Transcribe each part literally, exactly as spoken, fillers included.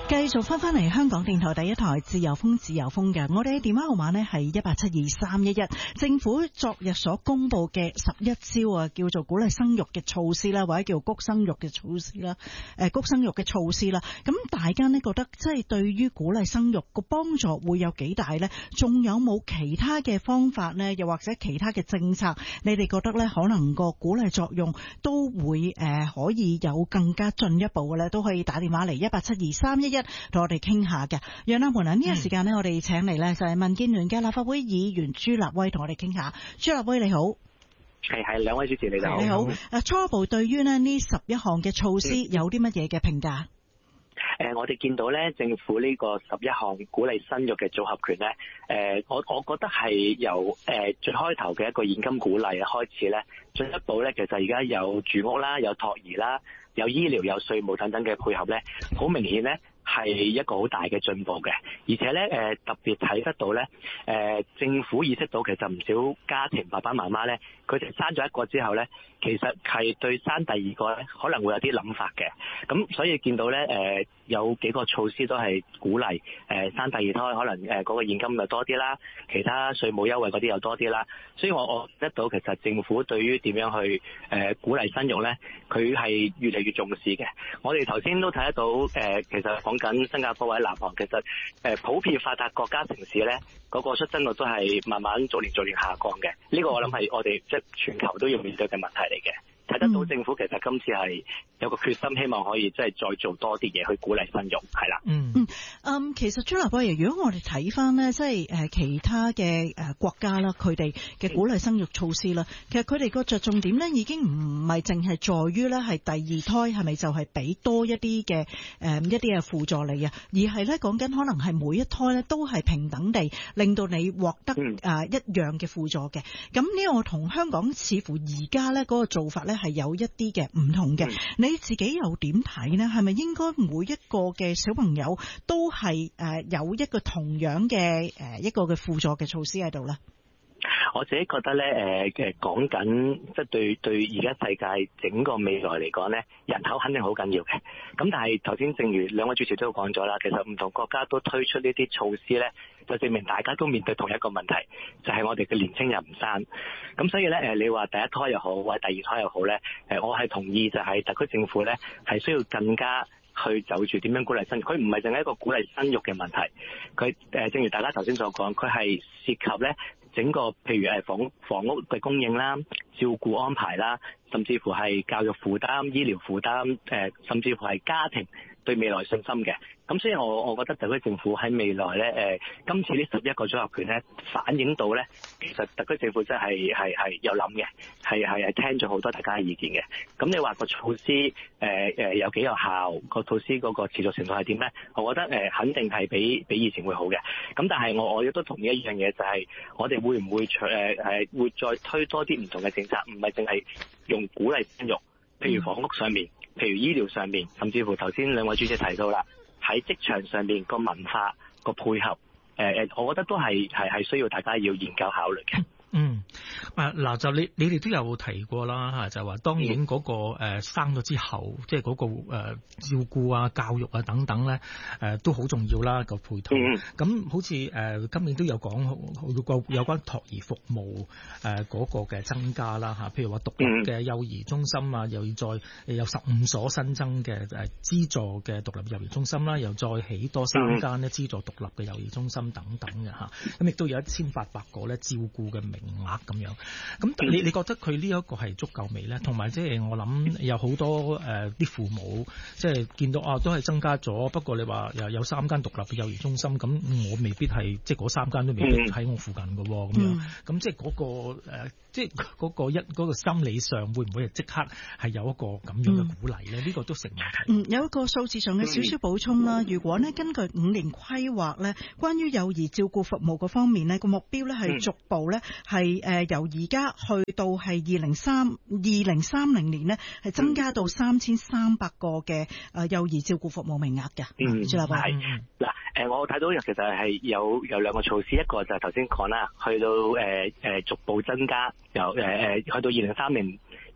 繼續翻返嚟香港電台第一台自由風自由風嘅，我哋嘅電話號碼呢係一八七二三一一。政府昨日所公布嘅十一招啊，叫做鼓勵生育嘅措施啦，或者叫谷生育嘅措施啦，誒谷生育嘅措施啦。咁大家呢覺得即係對於鼓勵生育個幫助會有幾大呢？仲有冇其他嘅方法呢？又或者其他嘅政策，你哋覺得呢可能個鼓勵作用都會誒、呃、可以有更加進一步嘅呢？都可以打電話嚟一八七二三一一。同我哋傾下嘅，楊立門啊，呢個時間呢，我哋請嚟呢就係民建聯嘅立法會議員朱立威同我哋傾下。朱立威你好， 係係兩位主持你好。 你好，誒初步對於呢呢十一項嘅措施有啲乜嘢嘅評價？ 誒、呃，我哋見到咧，政府呢個十一項鼓勵生育嘅組合拳咧，誒、呃，我我覺得係由誒、呃、最開頭嘅一個現金鼓勵開始咧，進一步咧，其實而家有住屋啦，有托兒啦，有醫療、有稅務等等嘅配合咧，好明顯咧。係一個好大嘅進步嘅，而且咧誒、呃、特別睇得到咧，誒、呃、政府意識到其實唔少家庭爸爸媽媽咧，佢哋生咗一個之後咧，其實係對生第二個咧可能會有啲諗法嘅，咁所以見到咧誒、呃、有幾個措施都係鼓勵誒、呃、生第二胎，可能誒嗰、呃那個現金又多啲啦，其他稅務優惠嗰啲又多啲啦，所以我我得到其實政府對於點樣去誒、呃、鼓勵生育咧，佢係越嚟越重視嘅。我哋頭先都睇得到誒、呃，其實講緊新加坡或者南韓，其實誒普遍發達國家城市咧，嗰、那個出生率都係慢慢逐年逐年下降嘅。呢、這個我諗係我哋即係全球都要面對嘅問題嚟嘅。睇得到政府其實今次係有個決心，希望可以即係再做多啲嘢去鼓勵生育，係啦。 嗯嗯，嗯，其實朱立威，如果我哋睇翻呢，即係誒其他嘅誒國家啦，佢哋嘅鼓勵生育措施啦，其實佢哋個着重點呢已經唔係淨係在於咧係第二胎係咪就係俾多一啲嘅誒一啲嘅輔助你啊，而係咧講緊可能係每一胎咧都係平等地令到你獲得誒一樣嘅輔助嘅。咁呢個同香港似乎而家咧嗰個做法咧係有一啲嘅唔同嘅，你自己又點睇呢？係咪應該每一個嘅小朋友都係誒有一個同樣嘅誒一個嘅輔助嘅措施喺度呢？ 我自己覺得咧，誒誒講緊即係對對而家世界整個未來嚟講咧，人口肯定好緊要嘅。咁但係頭先正如兩位主持都講咗啦，其實唔同國家都推出呢啲措施咧，就證明大家都面對同一個問題，就係、是、我哋嘅年青人唔生。咁所以咧，誒你話第一胎又好，或者第二胎又好咧，誒我係同意就係特區政府咧係需要更加去就住點樣鼓勵生育。佢唔係淨係一個鼓勵生育嘅問題，佢誒正如大家頭先所講，佢係涉及咧。整個譬如誒房房屋嘅供應啦、照顧安排啦，甚至乎係教育負擔、醫療負擔，誒甚至乎係家庭對未來信心嘅。咁所以我我覺得特區政府喺未來咧，誒、呃、今次呢十一個組合拳咧，反映到咧，其實特區政府真係係係有諗嘅，係係係聽咗好多大家嘅意見嘅。咁你話個措施誒誒、呃、有幾有效？個措施嗰個持續程度係點咧？我覺得誒、呃、肯定係比比以前會好嘅。咁但係我我亦都同意一樣嘢，就係、是、我哋會唔會誒誒、呃、會再推多啲唔同嘅政策，唔係淨係用鼓勵生育，譬如房屋上面，譬如醫療上面，甚至乎頭先兩位主席提到啦。喺職場上面個文化個配合，誒、呃、誒，我覺得都係係係需要大家要研究考慮嘅。 嗯，啊嗱，就你你哋都有提過啦嚇，就話當然嗰、那個、呃、生咗之後，即係嗰個、呃、照顧啊、教育啊等等咧，誒、呃、都好重要啦個配套。咁、嗯、好似誒、呃、今年都有講有有關托兒服務誒嗰、呃那個嘅增加啦嚇，譬如話獨立嘅幼兒中心啊，又要再有十五所新增嘅誒資助嘅獨立幼兒中心啦，又再起多三間咧資助獨立嘅幼兒中心等等嘅嚇，咁亦都有一千八百個咧照顧嘅名額咁樣，咁你你覺得佢呢一個係足夠未咧？同埋即係我諗有好多誒啲、呃、父母即係見到啊都係增加咗，不過你話又有三間獨立嘅幼兒中心，咁我未必係即係嗰三間都未必喺我附近嘅喎，咁樣咁即係嗰個誒即係嗰個一嗰、嗰個心理上會唔會係即刻係有一個咁樣嘅鼓勵咧？呢、嗯呢個都成問題。 嗯，有一個數字上嘅少少補充啦。如果呢根據五年規劃咧，關於幼兒照顧服務嗰方面呢個目標咧係逐步咧。係誒由而家去到係二零三二零三零年呢，係增加到三千三百個嘅誒幼兒照顧服務名額嘅。 嗯，係嗱誒，我睇到其實係有有兩個措施，一個就係頭先講啦，去到誒誒、呃、逐步增加，由誒誒、呃、去到二零三零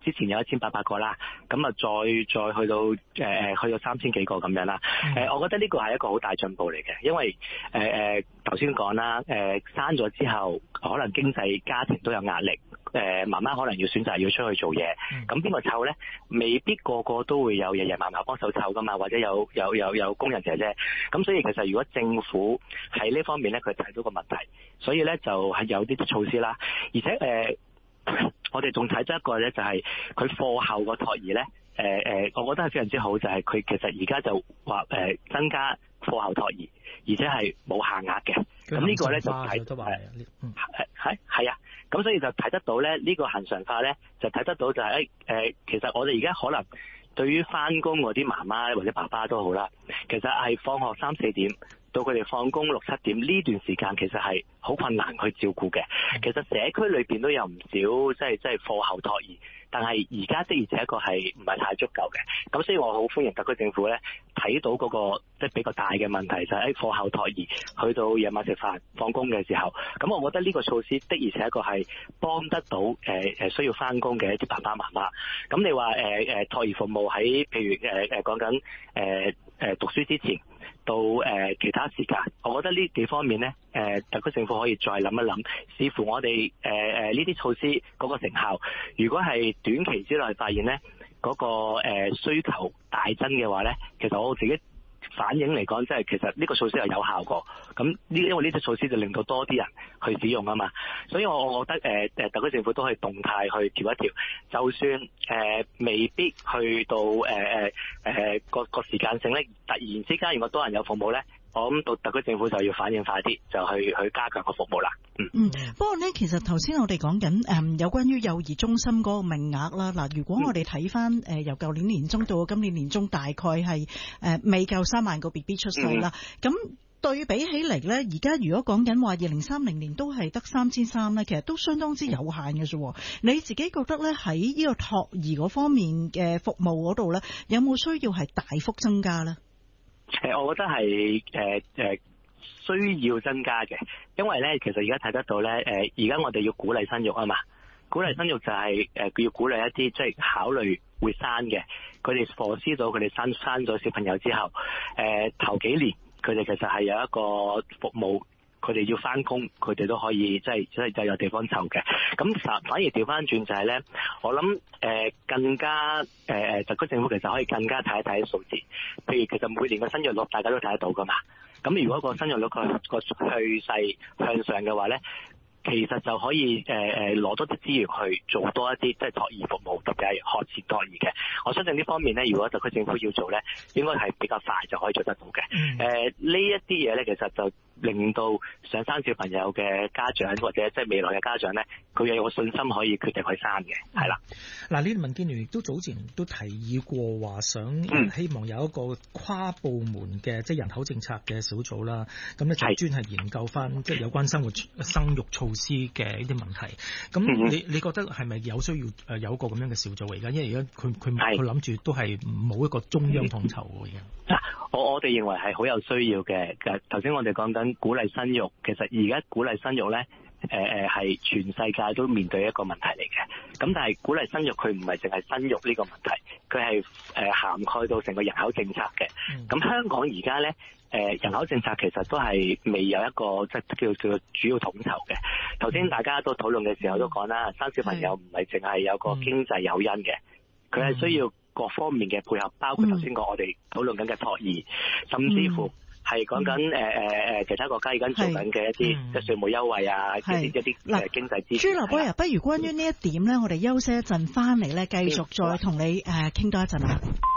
之前有一千八百個啦，咁啊再再去到誒誒去到三千幾個咁樣啦。誒、呃，我覺得呢個係一個好大進步嚟嘅，因為誒誒頭先講啦，誒生咗之後可能經濟家庭都有壓力，誒、呃、媽媽可能要選擇要出去做嘢，咁邊個湊咧？未必個個都會有爺爺嫲嫲幫手湊噶嘛，或者有有有有工人姐姐，咁所以其實如果政府喺呢方面咧，佢睇到個問題，所以咧就係有呢啲措施啦，而且誒。呃我哋仲睇咗一個咧，就係佢課後個托兒咧，誒、呃、誒，我覺得係非常之好，就係、是、佢其實而家就話誒、呃、增加課後托兒，而且係冇限額嘅。咁呢個咧就睇係係係啊，咁所以就睇得到咧，呢、這個恆常化咧就睇得到就係誒誒，其實我哋而家可能對於返工嗰啲媽媽或者爸爸都好啦，其實係放學三四點。到佢哋放工六七點呢段時間，其實係好困難去照顧嘅。其實社區裏邊都有唔少即係即係課後托兒，但係而家的而且確係唔係太足夠嘅。咁所以我好歡迎特區政府咧睇到嗰個即係比較大嘅問題，就係喺課後托兒去到夜晚食飯放工嘅時候。咁我覺得呢個措施的而且確係幫得到誒誒需要翻工嘅一啲爸爸媽媽。咁你話誒誒托兒服務喺譬如誒誒講緊誒誒讀書之前。到誒、呃、其他時間，我覺得呢幾方面咧，誒、呃、特區政府可以再諗一諗，視乎我哋誒誒呢啲措施嗰個成效。如果係短期之內發現咧嗰、那個、呃、需求大增嘅話咧，其實我自己反映嚟講，即係其實呢個措施係有效果。咁呢，因為呢啲措施就令到多啲人去使用啊嘛，所以我我覺得誒誒、呃、特區政府都可以動態去調一調，就算誒、呃、未必去到誒誒誒個個時間性咧，突然之間如果多人有服務咧，我諗到特區政府就要反應快啲，就去去加強個服務啦。嗯嗯，不過咧，其實頭先我哋講緊誒有關於幼兒中心嗰個名額啦。嗱，如果我哋睇翻誒由舊年年中到今年年中，大概係誒、呃、未夠三萬個 B B 出世啦。咁、嗯、對比起嚟咧，而家如果講緊話二零三零年都係得三千三咧，其實都相當之有限嘅啫。你自己覺得咧喺呢個托兒嗰方面嘅服務嗰度咧，有冇需要係大幅增加咧？ 誒，我覺得係誒誒需要增加嘅，因為咧，其實而家睇得到咧，誒而家我哋要鼓勵生育啊嘛，鼓勵生育就係誒佢要鼓勵一啲即係考慮會生嘅，佢哋課思到佢哋生生咗小朋友之後，誒、呃、頭幾年佢哋其實係有一個服務。佢哋要翻工，佢哋都可以即係即係就有地方湊嘅。咁反反而調翻轉就係咧，我諗誒、呃、更加誒誒、呃、特區政府其實可以更加睇一睇數字。譬如其實每年嘅生育率大家都睇得到噶嘛。咁如果個生育率個個趨勢向上嘅話咧，其實就可以誒誒攞多啲資源去做多一啲即係托兒服務，特別係學前托兒嘅。我相信呢方面咧，如果特區政府要做咧，應該係比較快就可以做得到嘅。誒、嗯呃、呢一啲嘢咧，其實就令到想生小朋友嘅家長或者即係未來嘅家長咧，佢有個信心可以決定去生嘅，係啦。 嗱、嗯，呢民建聯亦都早前都提議過話想希望有一個跨部門嘅即係人口政策嘅小組啦，咁咧就專係研究翻即係有關生活生育措施嘅呢啲問題。咁你你覺得係咪有需要誒有一個咁樣嘅小組？而家因為而家佢佢佢諗住都係冇一個中央統籌嘅。 嗱、嗯，我我哋認為係好有需要嘅。頭先我哋講緊鼓勵生育，其實而家鼓勵生育咧，誒誒係全世界都面對一個問題嚟嘅。咁但係鼓勵生育佢唔係淨係生育呢個問題，佢係誒涵蓋到成個人口政策嘅。咁、嗯、香港而家咧，誒人口政策其實都係未有一個即係叫叫主要統籌嘅。頭先大家都討論嘅時候都講啦，生小朋友唔係淨係有個經濟誘因嘅，佢、嗯、係需要各方面嘅配合，包括頭先講我哋討論緊嘅托兒，甚至乎係講緊誒誒誒其他國家而家做緊嘅一啲即係稅務優惠啊，一啲一啲誒經濟支持。朱立波啊，不如關於呢一點咧，我哋休息一陣，翻嚟咧繼續再同你誒傾多一陣啊。